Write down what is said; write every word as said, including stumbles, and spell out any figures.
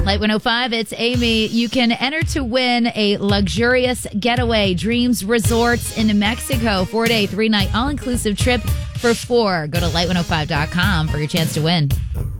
Light one oh five, it's Amy. You can enter to win a luxurious getaway, Dreams Resorts in Mexico. Four-day, three-night, all-inclusive trip for four. Go to light one oh five dot com for your chance to win.